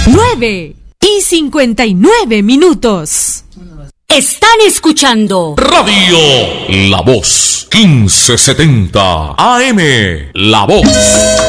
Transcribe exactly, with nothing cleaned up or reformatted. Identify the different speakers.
Speaker 1: nueve y cincuenta y nueve minutos.
Speaker 2: Están escuchando
Speaker 3: Radio La Voz, quince setenta A M. La Voz.